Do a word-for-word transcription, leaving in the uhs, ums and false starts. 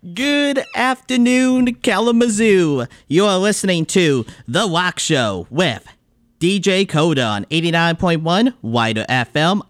Good afternoon, Kalamazoo. You're listening to The Rock Show with D J Coda on eighty-nine point one Wider F M.